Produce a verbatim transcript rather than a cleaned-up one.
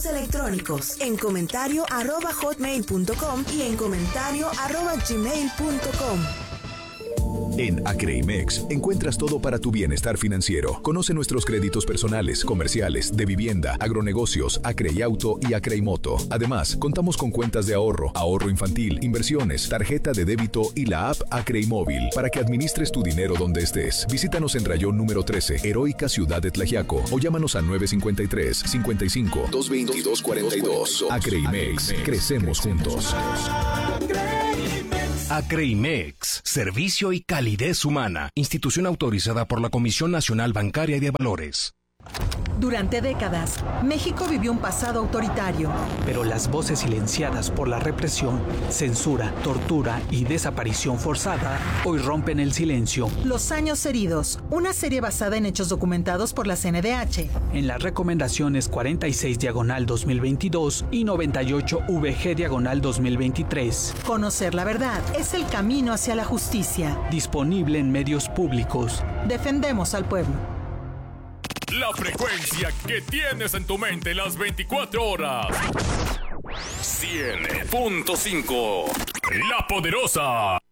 correos electrónicos en comentario arroba hotmail punto com y en comentario arroba gmail punto com. En Acreimex encuentras todo para tu bienestar financiero. Conoce nuestros créditos personales, comerciales, de vivienda, agronegocios, Acreiauto y Acreimoto. Además, contamos con cuentas de ahorro, ahorro infantil, inversiones, tarjeta de débito y la app Acreimóvil para que administres tu dinero donde estés. Visítanos en Rayón número trece, Heroica Ciudad de Tlaxiaco, o llámanos al nueve cinco tres, cincuenta y cinco, doscientos veintidós, cuarenta y dos. Acreimex, crecemos juntos. Acreimex, servicio y calidez humana. Institución autorizada por la Comisión Nacional Bancaria y de Valores. Durante décadas, México vivió un pasado autoritario. Pero las voces silenciadas por la represión, censura, tortura y desaparición forzada hoy rompen el silencio. Los años heridos, una serie basada en hechos documentados por la C N D H. En las recomendaciones cuarenta y seis diagonal dos mil veintidós y noventa y ocho V G diagonal dos mil veintitrés. Conocer la verdad es el camino hacia la justicia. Disponible en medios públicos. Defendemos al pueblo. La frecuencia que tienes en tu mente las veinticuatro horas. cien punto cinco. La Poderosa.